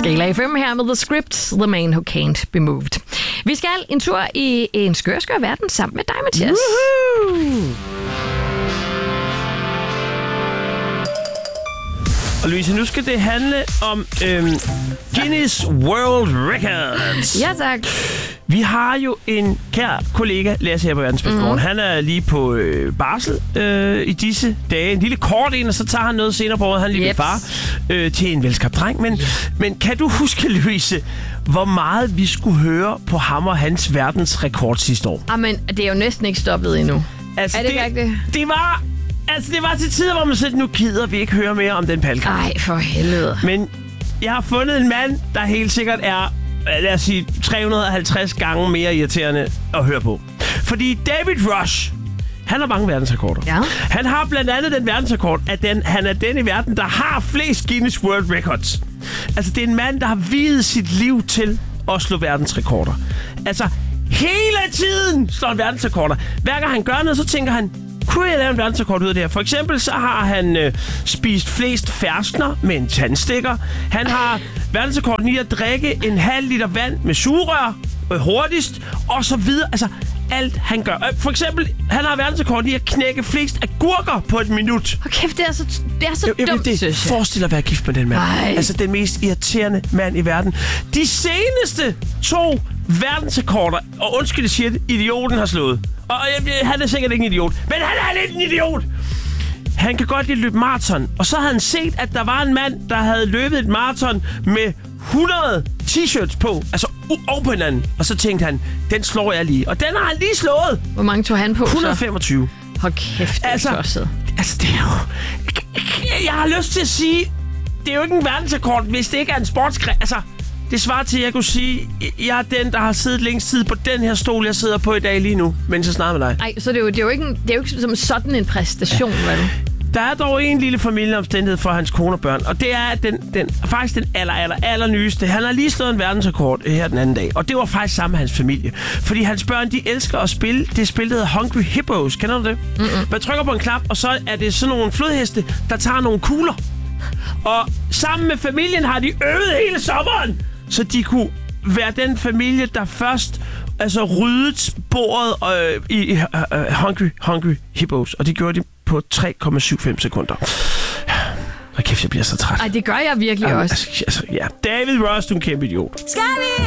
Skala FM her med The Script, The Man Who Can't Be Moved. Vi skal en tur i en skør verden sammen med dig, Mathias. Woohoo! Og Louise, nu skal det handle om Guinness World Records. Ja, tak. Vi har jo en kær kollega, Lasse her på Verdens Bedste Morgen. Han er lige på barsel i disse dage. En lille kort en, og så tager han noget senere på året. Han er lige far til en velskabt dreng. Men kan du huske, Louise, hvor meget vi skulle høre på ham og hans verdensrekord sidste år? Jamen, det er jo næsten ikke stoppet endnu. Altså, er det rigtigt? Det var til tider, hvor man sagde, nu gider vi ikke høre mere om den palkamp. Ej, for helvede. Men jeg har fundet en mand, der helt sikkert er, lad os sige, 350 gange mere irriterende at høre på. Fordi David Rush, han har mange verdensrekorder. Ja. Han har blandt andet den verdensrekord, at han er den i verden, der har flest Guinness World Records. Altså, det er en mand, der har viet sit liv til at slå verdensrekorder. Altså, hele tiden slår han verdensrekorder. Hver gang han gør noget, så tænker han, kunne jeg lave en verdensrekord ud af det her? For eksempel så har han spist flest ferskner med en tandstikker. Han har verdensrekorden i at drikke en halv liter vand med sugerør hurtigst, og så videre. Altså, alt han gør. For eksempel, han har verdensrekorden i at knække flest agurker på et minut. Okay, det er så dumt, synes jeg. Forestil dig at være gift med den mand. Ej. Altså, den mest irriterende mand i verden. De seneste 2 verdensrekorder, og undskyld, det siger det, idioten har slået. Og han er sikkert ikke en idiot, men han er lidt en idiot! Han kan godt lide løbe maraton, og så havde han set, at der var en mand, der havde løbet et maraton med 100 t-shirts på, altså over på hinanden. Og så tænkte han, den slår jeg lige. Og den har han lige slået. Hvor mange tog han på 125. Så? Hold kæft, det er tosset. Altså, det er jo... Jeg har lyst til at sige, det er jo ikke en verdensrekord, hvis det ikke er en sportsgren. Altså, det svarer til, at jeg kunne sige, jeg er den, der har siddet længst tid på den her stol, jeg sidder på i dag lige nu, mens jeg snakker med dig. Nej, så det er jo ikke som sådan en præstation, vel? Der er dog en lille familieomstændighed for hans kone og børn, og det er faktisk den aller nyeste. Han har lige slået en verdensrekord her den anden dag, og det var faktisk sammen med hans familie. Fordi hans børn, de elsker at spille det spil, der hedder Hungry Hippos. Kender du det? Man trykker på en knap, og så er det sådan nogle flodheste, der tager nogle kugler. Og sammen med familien har de øvet hele sommeren, så de kunne være den familie, der først ryddede bordet i Hungry Hippos. Og det gjorde de på 3,75 sekunder. Hold kæft, jeg bliver så træt. Ej, det gør jeg virkelig også. Altså, ja. David Rush, du er en kæmpe idiot.